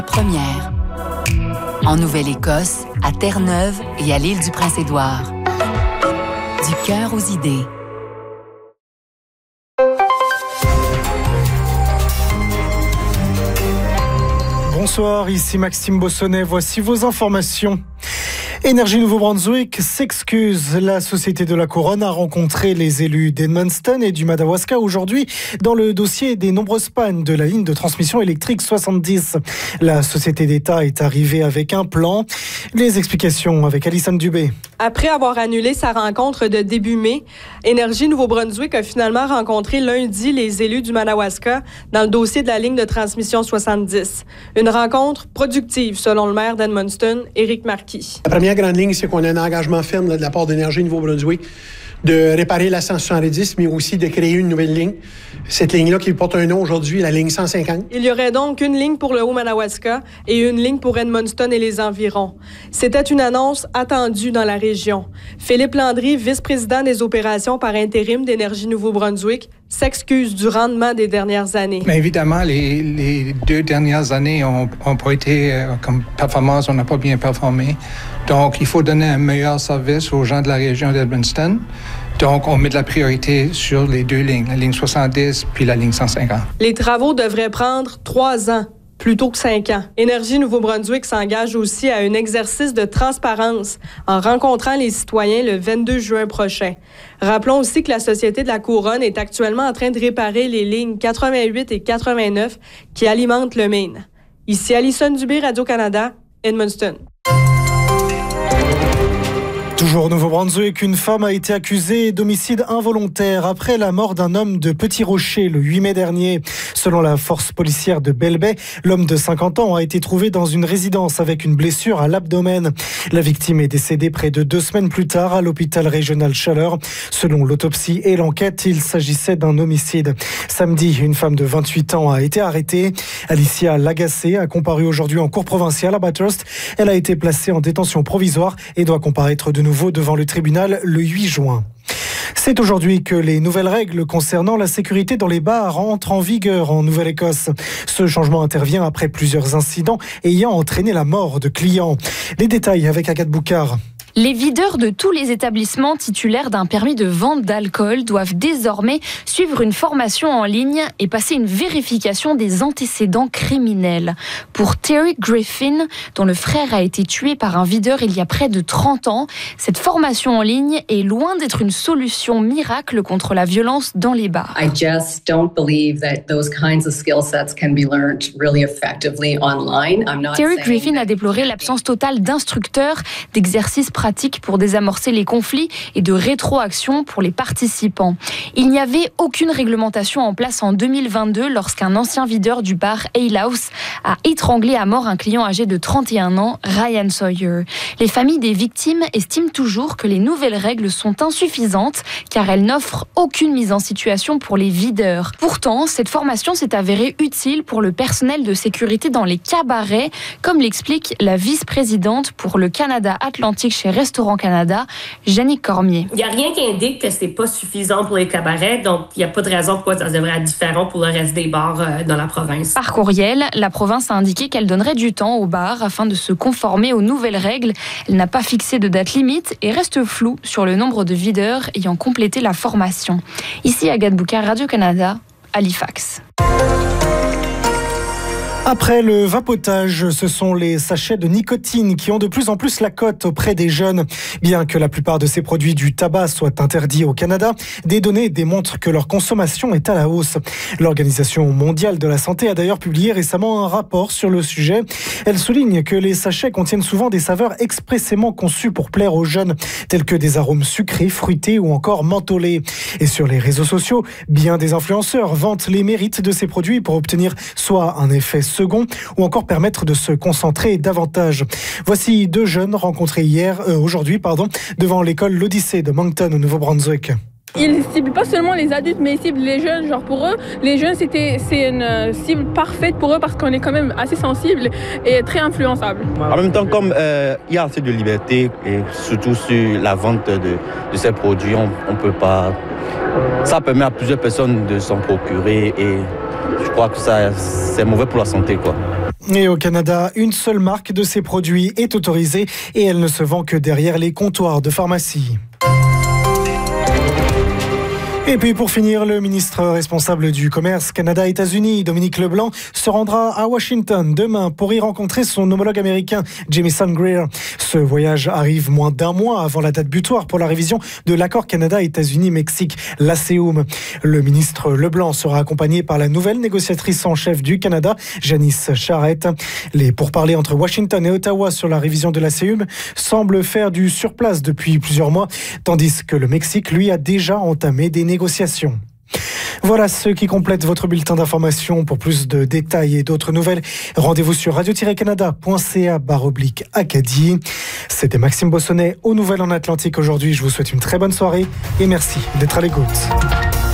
Première. En Nouvelle-Écosse, à Terre-Neuve et à l'île du Prince-Édouard. Du cœur aux idées. Bonsoir, ici Maxime Bossonnet. Voici vos informations. Énergie Nouveau-Brunswick s'excuse. La Société de la Couronne a rencontré les élus d'Edmundston et du Madawaska aujourd'hui dans le dossier des nombreuses pannes de la ligne de transmission électrique 70. La Société d'État est arrivée avec un plan. Les explications avec Alison Dubé. Après avoir annulé sa rencontre de début mai, Énergie Nouveau-Brunswick a finalement rencontré lundi les élus du Madawaska dans le dossier de la ligne de transmission 70. Une rencontre productive, selon le maire d'Edmundston, Éric Marquis. La première grande ligne, c'est qu'on a un engagement ferme de la part d'Énergie Nouveau-Brunswick de réparer la 170, mais aussi de créer une nouvelle ligne. Cette ligne-là qui porte un nom aujourd'hui, la ligne 150. Il y aurait donc une ligne pour le Haut-Madawaska et une ligne pour Edmundston et les environs. C'était une annonce attendue dans la région. Philippe Landry, vice-président des opérations par intérim d'Énergie Nouveau-Brunswick, s'excuse du rendement des dernières années. Mais évidemment, les 2 dernières années ont pas été comme performance, on n'a pas bien performé. Donc, il faut donner un meilleur service aux gens de la région d'Edmundston. Donc, on met de la priorité sur les 2 lignes, la ligne 70 puis la ligne 150. Les travaux devraient prendre 3 ans plutôt que 5 ans. Énergie Nouveau-Brunswick s'engage aussi à un exercice de transparence en rencontrant les citoyens le 22 juin prochain. Rappelons aussi que la Société de la Couronne est actuellement en train de réparer les lignes 88 et 89 qui alimentent le Maine. Ici Alison Dubé, Radio-Canada, Edmundston. Toujours au Nouveau-Brunswick, une femme a été accusée d'homicide involontaire après la mort d'un homme de Petit Rocher le 8 mai dernier. Selon la force policière de Belle Bay, l'homme de 50 ans a été trouvé dans une résidence avec une blessure à l'abdomen. La victime est décédée près de 2 semaines plus tard à l'hôpital régional Chaleur. Selon l'autopsie et l'enquête, il s'agissait d'un homicide. Samedi, une femme de 28 ans a été arrêtée. Alicia Lagacé a comparu aujourd'hui en cour provinciale à Bathurst. Elle a été placée en détention provisoire et doit comparaître de nouveau devant le tribunal le 8 juin. C'est aujourd'hui que les nouvelles règles concernant la sécurité dans les bars entrent en vigueur en Nouvelle-Écosse. Ce changement intervient après plusieurs incidents ayant entraîné la mort de clients. Les détails avec Agathe Boucard. Les videurs de tous les établissements titulaires d'un permis de vente d'alcool doivent désormais suivre une formation en ligne et passer une vérification des antécédents criminels. Pour Terry Griffin, dont le frère a été tué par un videur il y a près de 30 ans, cette formation en ligne est loin d'être une solution miracle contre la violence dans les bars. I just don't believe that those kinds of skill sets can be learned really effectively online. Terry Griffin a déploré l'absence totale d'instructeurs, d'exercices pratiques pour désamorcer les conflits et de rétroaction pour les participants. Il n'y avait aucune réglementation en place en 2022 lorsqu'un ancien videur du bar Ale House a étranglé à mort un client âgé de 31 ans, Ryan Sawyer. Les familles des victimes estiment toujours que les nouvelles règles sont insuffisantes car elles n'offrent aucune mise en situation pour les videurs. Pourtant, cette formation s'est avérée utile pour le personnel de sécurité dans les cabarets, comme l'explique la vice-présidente pour le Canada Atlantique chez Restaurant Canada, Jannick Cormier. Il n'y a rien qui indique que ce n'est pas suffisant pour les cabarets, donc il n'y a pas de raison pourquoi ça devrait être différent pour le reste des bars dans la province. Par courriel, la province a indiqué qu'elle donnerait du temps aux bars afin de se conformer aux nouvelles règles. Elle n'a pas fixé de date limite et reste floue sur le nombre de videurs ayant complété la formation. Ici Agathe Boucard, Radio-Canada, Halifax. Après le vapotage, ce sont les sachets de nicotine qui ont de plus en plus la cote auprès des jeunes. Bien que la plupart de ces produits du tabac soient interdits au Canada, des données démontrent que leur consommation est à la hausse. L'Organisation mondiale de la santé a d'ailleurs publié récemment un rapport sur le sujet. Elle souligne que les sachets contiennent souvent des saveurs expressément conçues pour plaire aux jeunes, tels que des arômes sucrés, fruités ou encore mentholés. Et sur les réseaux sociaux, bien des influenceurs vantent les mérites de ces produits pour obtenir soit un effet second ou encore permettre de se concentrer davantage. Voici 2 jeunes rencontrés aujourd'hui, devant l'école l'Odyssée de Moncton au Nouveau-Brunswick. Ils ne ciblent pas seulement les adultes, mais ils ciblent les jeunes. Genre pour eux, les jeunes, c'est une cible parfaite pour eux parce qu'on est quand même assez sensible et très influençable. En même temps, comme il y a assez de liberté et surtout sur la vente de ces produits, on peut pas... Ça permet à plusieurs personnes de s'en procurer et je crois que c'est mauvais pour la santé, quoi. Et au Canada, une seule marque de ces produits est autorisée et elle ne se vend que derrière les comptoirs de pharmacie. Et puis pour finir, le ministre responsable du commerce Canada-États-Unis, Dominique Leblanc, se rendra à Washington demain pour y rencontrer son homologue américain, Jamieson Greer. Ce voyage arrive moins d'un mois avant la date butoir pour la révision de l'accord Canada-États-Unis-Mexique, l'ACEUM. Le ministre Leblanc sera accompagné par la nouvelle négociatrice en chef du Canada, Janice Charette. Les pourparlers entre Washington et Ottawa sur la révision de l'ACEUM semblent faire du surplace depuis plusieurs mois, tandis que le Mexique, lui, a déjà entamé des négociations. Voilà ce qui complète votre bulletin d'information. Pour plus de détails et d'autres nouvelles, rendez-vous sur radio-canada.ca/Acadie. C'était Maxime Bossonnet aux Nouvelles en Atlantique aujourd'hui. Je vous souhaite une très bonne soirée et merci d'être à l'écoute.